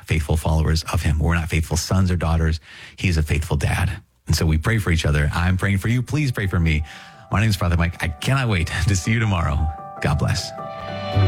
faithful followers of him. We're not faithful sons or daughters. He's a faithful dad. And so we pray for each other. I'm praying for you. Please pray for me. My name is Father Mike. I cannot wait to see you tomorrow. God bless.